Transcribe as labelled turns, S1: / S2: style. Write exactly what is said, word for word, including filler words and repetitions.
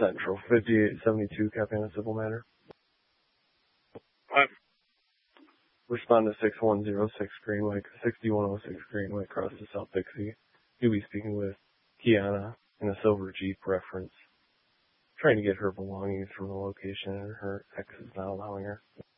S1: Central, fifty-eight seventy-two, copy on a civil matter.
S2: What?
S1: Respond to six one zero six Greenway, sixty-one oh six Greenway, across to South Dixie. You'll be speaking with Kiana in a silver Jeep reference, trying to get her belongings from the location, and her ex is not allowing her.